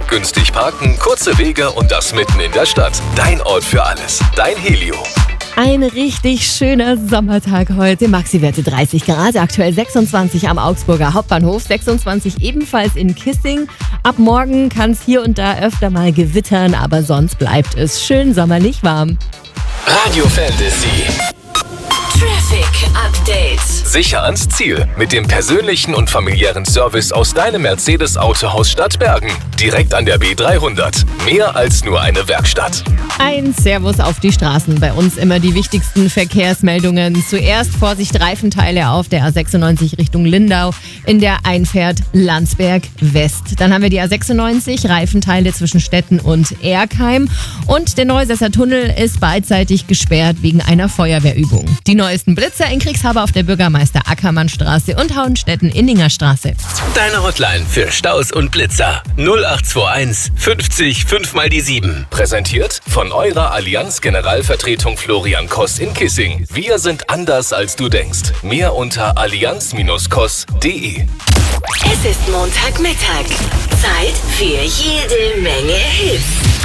Günstig parken, kurze Wege und das mitten in der Stadt. Dein Ort für alles. Dein Helio. Ein richtig schöner Sommertag heute. Maxi-Werte 30 Grad, aktuell 26 am Augsburger Hauptbahnhof, 26 ebenfalls in Kissing. Ab morgen kann es hier und da öfter mal gewittern, aber sonst bleibt es schön sommerlich warm. Radio Fantasy. Traffic Update. Sicher ans Ziel mit dem persönlichen und familiären Service aus deinem Mercedes-Autohaus Stadtbergen. Direkt an der B300. Mehr als nur eine Werkstatt. Ein Servus auf die Straßen. Bei uns immer die wichtigsten Verkehrsmeldungen. Zuerst Vorsicht Reifenteile auf der A96 Richtung Lindau, in der Einfahrt Landsberg West. Dann haben wir die A96 Reifenteile zwischen Stetten und Erkheim. Und der Neusesser Tunnel ist beidseitig gesperrt wegen einer Feuerwehrübung. Die neuesten Blitzer in Kriegshaber auf der Bürgermeister-Ackermann-Straße und Hauenstetten-Inninger-Straße. Deine Hotline für Staus und Blitzer 0821 50 5 mal die 7. Präsentiert von eurer Allianz-Generalvertretung Florian Koss in Kissing. Wir sind anders als du denkst. Mehr unter allianz-koss.de. Es ist Montagmittag. Zeit für jede Menge Hits.